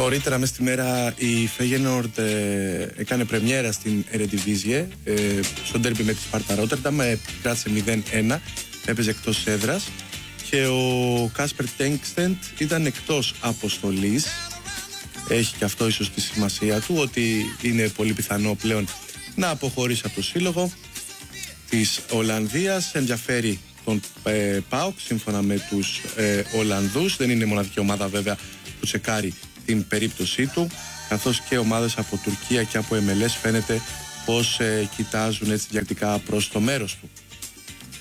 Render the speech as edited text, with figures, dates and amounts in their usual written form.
Νωρίτερα μες στη μέρα η Feyenoord έκανε πρεμιέρα στην Eredivisie στο ντέρμπι με τη Sparta Rotterdam, κράτησε 0-1, έπαιζε εκτός έδρας και ο Κάσπερ Τέγκστεντ ήταν εκτός αποστολής. Έχει και αυτό ίσως τη σημασία του, ότι είναι πολύ πιθανό πλέον να αποχωρήσει από το σύλλογο της Ολλανδίας. Ενδιαφέρει τον ΠΑΟΚ σύμφωνα με τους Ολλανδούς. Δεν είναι η μοναδική ομάδα βέβαια που τσεκάρει την περίπτωσή του, καθώς και ομάδες από Τουρκία και από MLS φαίνεται πως κοιτάζουν έτσι διακριτικά προς το μέρος του.